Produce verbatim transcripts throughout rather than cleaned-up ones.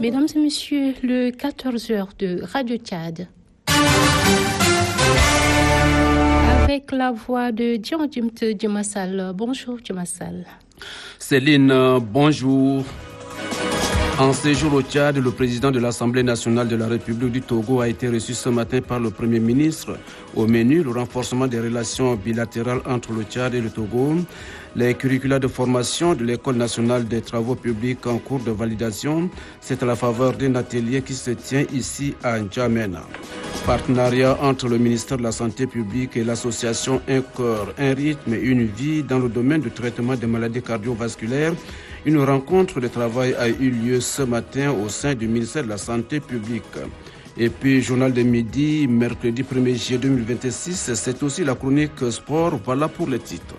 Mesdames et messieurs, le quatorze heures de Radio Tchad. Avec la voix de Dion Dimt Djemassal. Bonjour Djemassal. Céline, bonjour. En séjour au Tchad, le président de l'Assemblée nationale de la République du Togo a été reçu ce matin par le Premier ministre. Au menu, le renforcement des relations bilatérales entre le Tchad et le Togo, les curricula de formation de l'École nationale des travaux publics en cours de validation. C'est à la faveur d'un atelier qui se tient ici à N'Djamena. Partenariat entre le ministère de la Santé publique et l'association Un corps, un rythme et une vie dans le domaine du traitement des maladies cardiovasculaires. Une rencontre de travail a eu lieu ce matin au sein du ministère de la Santé publique. Et puis, journal de midi, mercredi premier juillet deux mille vingt-six, c'est aussi la chronique sport. Voilà pour les titres.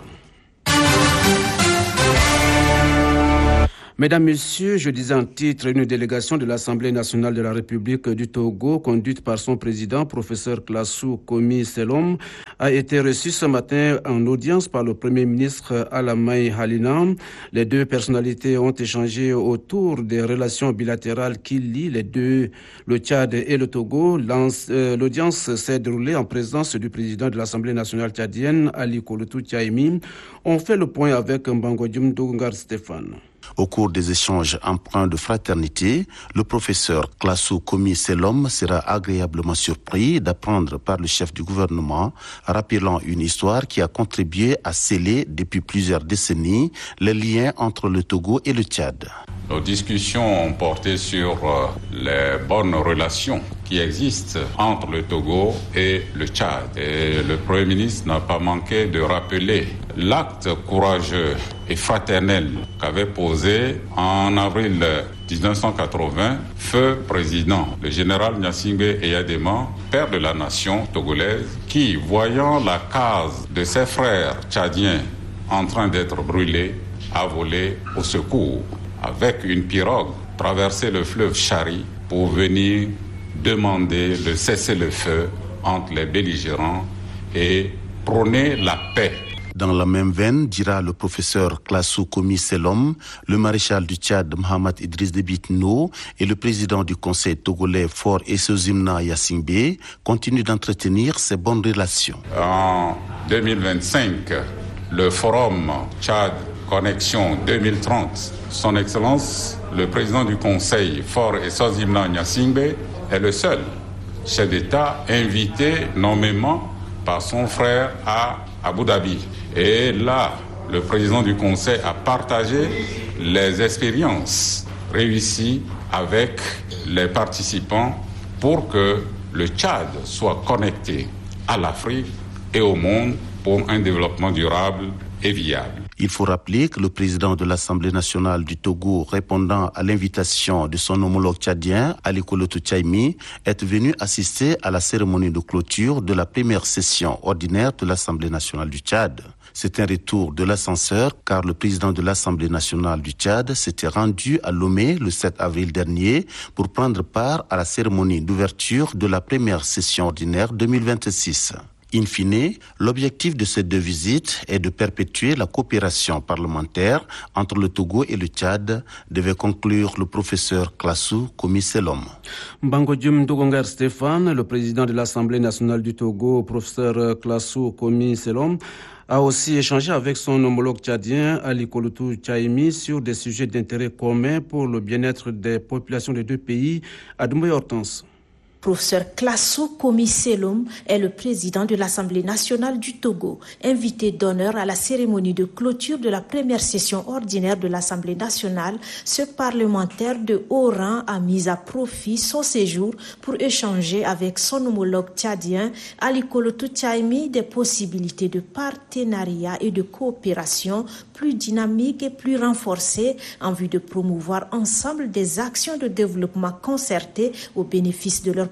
Mesdames, Messieurs, je disais en titre, une délégation de l'Assemblée nationale de la République du Togo, conduite par son président, professeur Classou Komi Selom, a été reçue ce matin en audience par le Premier ministre Alamay Halina. Les deux personnalités ont échangé autour des relations bilatérales qui lient les deux, le Tchad et le Togo. L'audience s'est déroulée en présence du président de l'Assemblée nationale tchadienne, Ali Kolotou Tchaimi. On fait le point avec Mbangodjoum Dougar Stéphane. Au cours des échanges empreints de fraternité, le professeur Classou Komi Selom sera agréablement surpris d'apprendre par le chef du gouvernement, rappelant une histoire qui a contribué à sceller depuis plusieurs décennies les liens entre le Togo et le Tchad. Nos discussions ont porté sur les bonnes relations qui existent entre le Togo et le Tchad. Et le Premier ministre n'a pas manqué de rappeler l'acte courageux et fraternel qu'avait posé en avril dix-neuf cent quatre-vingts, feu président, le général Gnassingbé Eyadema, père de la nation togolaise, qui, voyant la case de ses frères tchadiens en train d'être brûlée, a volé au secours avec une pirogue, traversé le fleuve Chari pour venir demander le cessez-le-feu entre les belligérants et prôner la paix. Dans la même veine, dira le professeur Classou Komi Selom, le maréchal du Tchad Mohamed Idriss Déby Itno et le président du conseil togolais Faure Essozimna Gnassingbé continuent d'entretenir ces bonnes relations. En deux mille vingt-cinq, le forum Tchad Connexion deux mille trente, son Excellence, le président du conseil Faure Essozimna Gnassingbé est le seul chef d'État invité nommément par son frère à Abu Dhabi. Et là, le président du Conseil a partagé les expériences réussies avec les participants pour que le Tchad soit connecté à l'Afrique et au monde pour un développement durable et viable. Il faut rappeler que le président de l'Assemblée nationale du Togo, répondant à l'invitation de son homologue tchadien, Ali Kolotou Tchaimi, est venu assister à la cérémonie de clôture de la première session ordinaire de l'Assemblée nationale du Tchad. C'est un retour de l'ascenseur car le président de l'Assemblée nationale du Tchad s'était rendu à Lomé le sept avril dernier pour prendre part à la cérémonie d'ouverture de la première session ordinaire deux mille vingt-six. In fine, l'objectif de ces deux visites est de perpétuer la coopération parlementaire entre le Togo et le Tchad, devait conclure le professeur Classou Komi Selom. Mbangodjoum Dougar Stéphane, le président de l'Assemblée nationale du Togo, professeur Classou Komi Selom, a aussi échangé avec son homologue tchadien Ali Kolotou Tchaimi sur des sujets d'intérêt commun pour le bien-être des populations des deux pays. Admoué Hortense. Professeur Classou Komi Selom est le président de l'Assemblée nationale du Togo, invité d'honneur à la cérémonie de clôture de la première session ordinaire de l'Assemblée nationale. Ce parlementaire de haut rang a mis à profit son séjour pour échanger avec son homologue tchadien Ali Kolotou Tchaimi des possibilités de partenariat et de coopération plus dynamiques et plus renforcées en vue de promouvoir ensemble des actions de développement concertées au bénéfice de leurs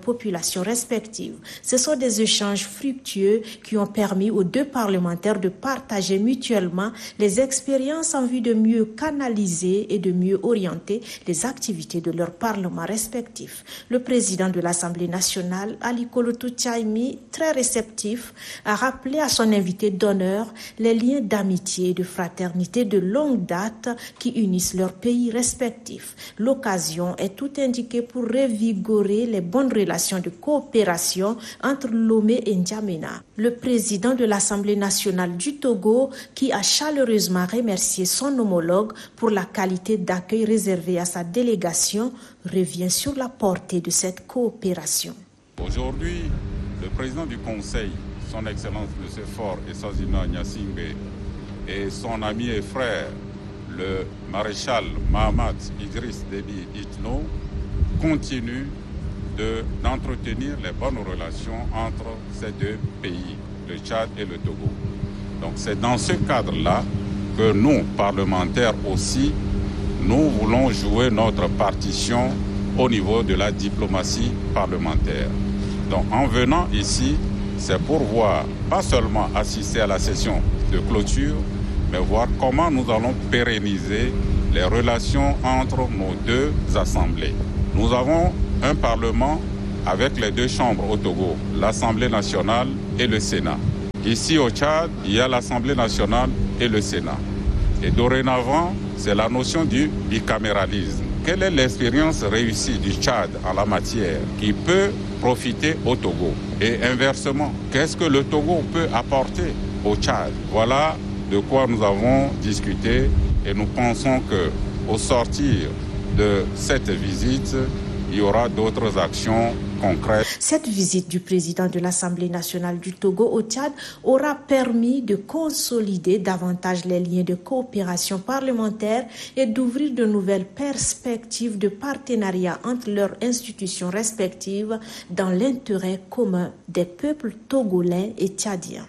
populations respectives. Ce sont des échanges fructueux qui ont permis aux deux parlementaires de partager mutuellement les expériences en vue de mieux canaliser et de mieux orienter les activités de leurs parlements respectifs. Le président de l'Assemblée nationale, Ali Kolotou Tchaimi, très réceptif, a rappelé à son invité d'honneur les liens d'amitié et de fraternité de longue date qui unissent leurs pays respectifs. L'occasion est tout indiquée pour revigorer les bonnes relations de coopération entre Lomé et N'Djamena. Le président de l'Assemblée nationale du Togo, qui a chaleureusement remercié son homologue pour la qualité d'accueil réservée à sa délégation, revient sur la portée de cette coopération. Aujourd'hui, le président du Conseil, son Excellence M. Faure Essazina Gnassingbé, et son ami et frère, le maréchal Mahamat Idriss Déby Itno, continuent de, d'entretenir les bonnes relations entre ces deux pays, le Tchad et le Togo. Donc c'est dans ce cadre-là que nous, parlementaires aussi, nous voulons jouer notre partition au niveau de la diplomatie parlementaire. Donc en venant ici, c'est pour voir, pas seulement assister à la session de clôture, mais voir comment nous allons pérenniser les relations entre nos deux assemblées. Nous avons un parlement avec les deux chambres au Togo, l'Assemblée nationale et le Sénat. Ici au Tchad, il y a l'Assemblée nationale et le Sénat. Et dorénavant, c'est la notion du bicaméralisme. Quelle est l'expérience réussie du Tchad en la matière qui peut profiter au Togo? Et inversement, qu'est-ce que le Togo peut apporter au Tchad? Voilà de quoi nous avons discuté et nous pensons qu'au sortir de cette visite, il y aura d'autres actions concrètes. Cette visite du président de l'Assemblée nationale du Togo au Tchad aura permis de consolider davantage les liens de coopération parlementaire et d'ouvrir de nouvelles perspectives de partenariat entre leurs institutions respectives dans l'intérêt commun des peuples togolais et tchadiens.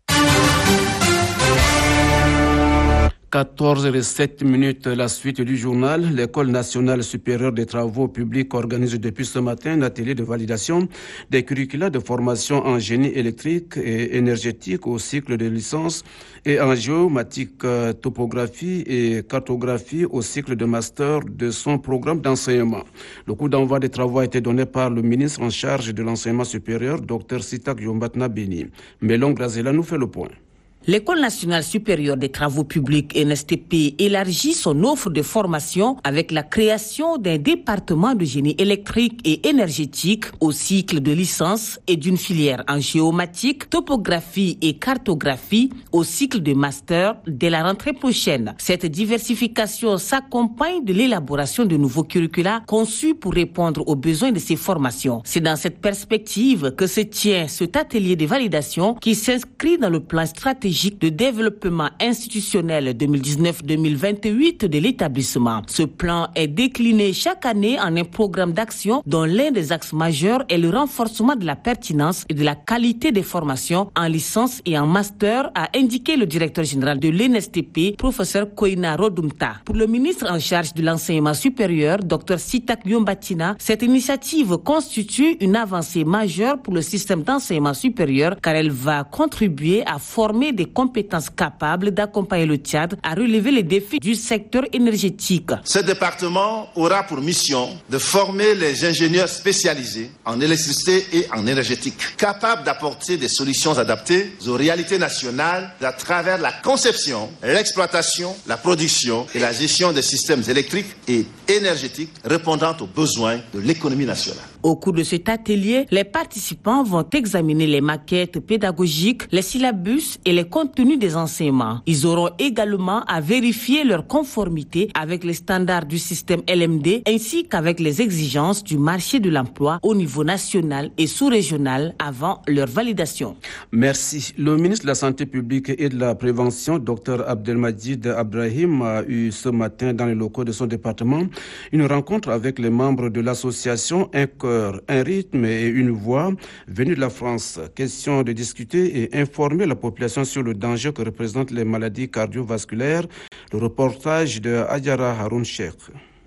quatorze heures sept minutes, la suite du journal. L'École nationale supérieure des travaux publics organise depuis ce matin un atelier de validation des curricula de formation en génie électrique et énergétique au cycle de licence et en géomatique, topographie et cartographie au cycle de master de son programme d'enseignement. Le coup d'envoi des travaux a été donné par le ministre en charge de l'enseignement supérieur, Dr Sitak Yombatna Beni. Mélon Grazela nous fait le point. L'École nationale supérieure des travaux publics N S T P élargit son offre de formation avec la création d'un département de génie électrique et énergétique au cycle de licence et d'une filière en géomatique, topographie et cartographie au cycle de master dès la rentrée prochaine. Cette diversification s'accompagne de l'élaboration de nouveaux curricula conçus pour répondre aux besoins de ces formations. C'est dans cette perspective que se tient cet atelier de validation qui s'inscrit dans le plan stratégique de développement institutionnel deux mille dix-neuf deux mille vingt-huit de l'établissement. Ce plan est décliné chaque année en un programme d'action dont l'un des axes majeurs est le renforcement de la pertinence et de la qualité des formations en licence et en master, a indiqué le directeur général de l'N S T P, professeur Koina Rodumta. Pour le ministre en charge de l'enseignement supérieur, Dr Sitak Yombatina, cette initiative constitue une avancée majeure pour le système d'enseignement supérieur car elle va contribuer à former des compétences capables d'accompagner le Tchad à relever les défis du secteur énergétique. Ce département aura pour mission de former les ingénieurs spécialisés en électricité et en énergétique, capables d'apporter des solutions adaptées aux réalités nationales à travers la conception, l'exploitation, la production et la gestion des systèmes électriques et énergétiques répondant aux besoins de l'économie nationale. Au cours de cet atelier, les participants vont examiner les maquettes pédagogiques, les syllabus et les contenus des enseignements. Ils auront également à vérifier leur conformité avec les standards du système L M D ainsi qu'avec les exigences du marché de l'emploi au niveau national et sous-régional avant leur validation. Merci. Le ministre de la Santé publique et de la Prévention, Dr Abdelmajid Abrahim, a eu ce matin dans les locaux de son département une rencontre avec les membres de l'association Un cœur, un rythme et une voix venus de la France. Question de discuter et informer la population sur le danger que représentent les maladies cardiovasculaires. Le reportage de Adjara Haroun Sheikh.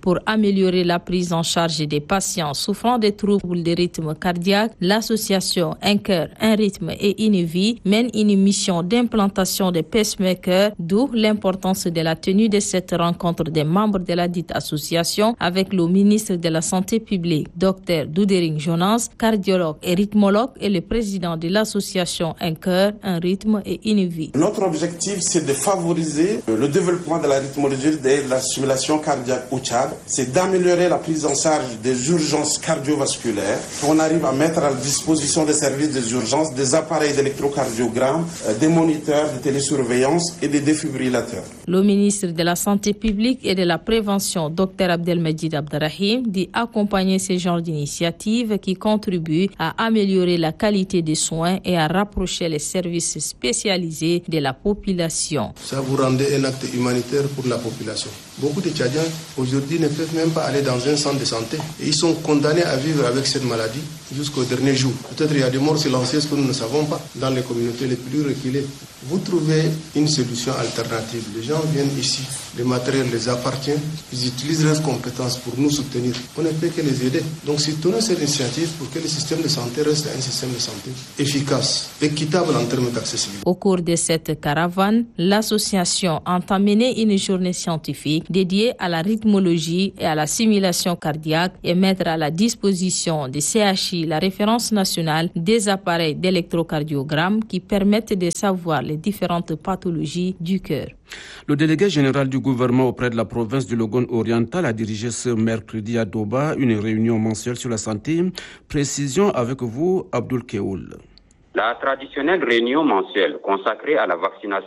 Pour améliorer la prise en charge des patients souffrant des troubles de rythme cardiaque, l'association Un cœur, un rythme et une vie mène une mission d'implantation des pacemakers, d'où l'importance de la tenue de cette rencontre des membres de la dite association avec le ministre de la Santé publique, Dr Doudering Jonas, cardiologue et rythmologue et le président de l'association Un cœur, un rythme et une vie. Notre objectif, c'est de favoriser le développement de la rythmologie et de la stimulation cardiaque au Tchad, c'est d'améliorer la prise en charge des urgences cardiovasculaires, qu'on arrive à mettre à la disposition des services des urgences des appareils d'électrocardiogramme, des moniteurs de télésurveillance et des défibrillateurs. Le ministre de la Santé publique et de la Prévention, Dr Abdelmajid Abderrahim, dit accompagner ce genre d'initiatives qui contribuent à améliorer la qualité des soins et à rapprocher les services spécialisés de la population. Ça vous rendait un acte humanitaire pour la population. Beaucoup de Tchadiens aujourd'hui ne peuvent même pas aller dans un centre de santé et ils sont condamnés à vivre avec cette maladie jusqu'au dernier jour. Peut-être il y a des morts silencieuses que nous ne savons pas dans les communautés les plus reculées. Vous trouvez une solution alternative. Les gens viennent ici, le matériel les appartient, ils utilisent leurs compétences pour nous soutenir. On ne peut que les aider. Donc si soutenons cette initiative pour que le système de santé reste un système de santé efficace, équitable en termes d'accessibilité. Au cours de cette caravane, l'association a mené une journée scientifique dédiée à la rythmologie et à la simulation cardiaque et mettre à la disposition des C H I la référence nationale des appareils d'électrocardiogramme qui permettent de savoir les différentes pathologies du cœur. Le délégué général du gouvernement auprès de la province du Logone oriental a dirigé ce mercredi à Doba une réunion mensuelle sur la santé. Précision avec vous, Abdoul Keoul. La traditionnelle réunion mensuelle consacrée à la vaccination